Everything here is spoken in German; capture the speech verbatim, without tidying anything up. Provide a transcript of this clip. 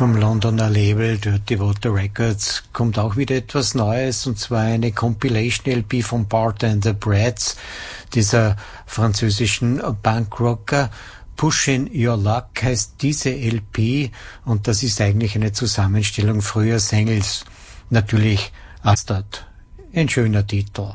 vom Londoner Label Dirty Water Records kommt auch wieder etwas Neues, und zwar eine Compilation-L P von Bart and the Brads, dieser französischen Punkrocker. Pushing Your Luck heißt diese L P, und das ist eigentlich eine Zusammenstellung früher Singles. Natürlich Astad. Ein schöner Titel.